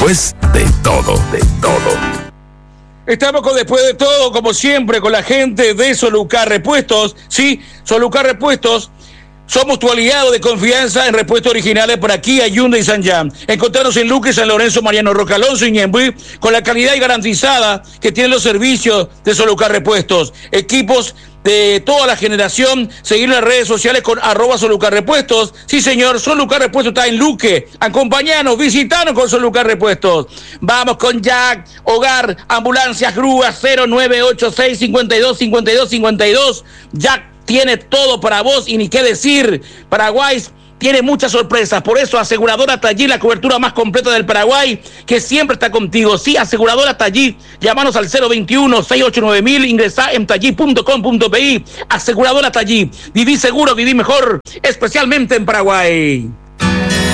después de todo. Estamos con Después de Todo, como siempre, con la gente de Solucar Repuestos. Sí, Solucar Repuestos. Somos tu aliado de confianza en repuestos originales por aquí a Hyundai y San Jan. Encontrarnos en Luque, San Lorenzo, Mariano Roca Alonso y Ñembuí, con la calidad y garantizada que tienen los servicios de Solucar Repuestos. Equipos de toda la generación, seguir las redes sociales con @Solucar Repuestos. Sí, señor, Solucar Repuestos está en Luque. Acompañanos, visitanos con Solucar Repuestos. Vamos con Jack, Hogar, Ambulancias, Grúas, 0986 52 Jack tiene todo para vos y ni qué decir. Paraguay tiene muchas sorpresas, por eso Aseguradora Tallí, la cobertura más completa del Paraguay, que siempre está contigo. Sí, Aseguradora Tallí, llámanos al 021-689-1000, ingresá en tallí.com.pi. Aseguradora Tallí, viví seguro, viví mejor, especialmente en Paraguay.